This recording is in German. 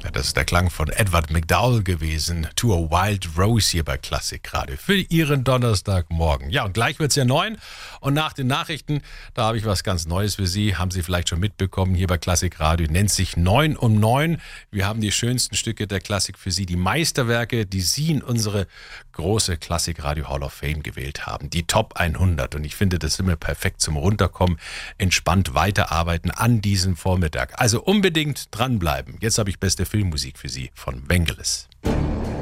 Ja, das ist der Klang von Edward McDowell gewesen. To a Wild Rose hier bei Klassikradio für Ihren Donnerstagmorgen. Ja, und gleich wird es ja 9. Und nach den Nachrichten, da habe ich was ganz Neues für Sie. Haben Sie vielleicht schon mitbekommen hier bei Klassikradio. Nennt sich 9 um 9. Wir haben die schönsten Stücke der Klassik für Sie. Die Meisterwerke, die Sie in unsere große Klassikradio Hall of Fame gewählt haben. Die Top 100. Und ich finde, das ist immer perfekt zum Runterkommen. Entspannt weiterarbeiten an diesem Vormittag. Also unbedingt dranbleiben. Jetzt habe ich beste Filmmusik für Sie von Vangelis.